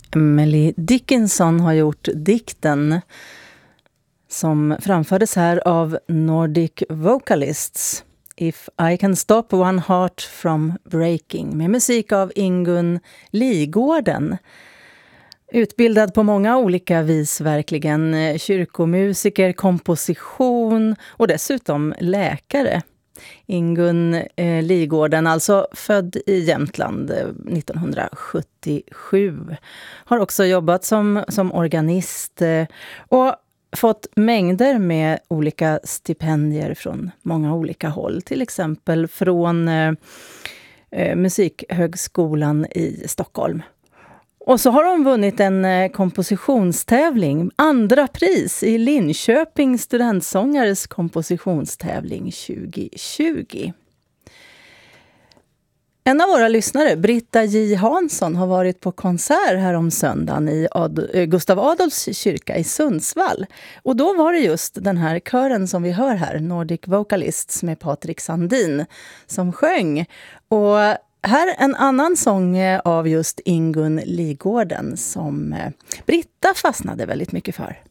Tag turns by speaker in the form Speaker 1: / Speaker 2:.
Speaker 1: Emily Dickinson har gjort dikten som framfördes här av Nordic Vocalists. If I Can Stop One Heart From Breaking med musik av Ingun Ligården. Utbildad på många olika vis verkligen, kyrkomusiker, komposition och dessutom läkare. Ingun Ligården, alltså född i Jämtland 1977. Har också jobbat som organist och fått mängder med olika stipendier från många olika håll. Till exempel från Musikhögskolan i Stockholm. Och så har hon vunnit en kompositionstävling, andra pris i Linköping studentsångares kompositionstävling 2020. En av våra lyssnare, Britta J. Hansson, har varit på konsert här om söndagen i Gustav Adolfs kyrka i Sundsvall. Och då var det just den här kören som vi hör här, Nordic Vocalists med Patrik Sandin, som sjöng. Och här en annan sång av just Ingun Ligården som Britta fastnade väldigt mycket för.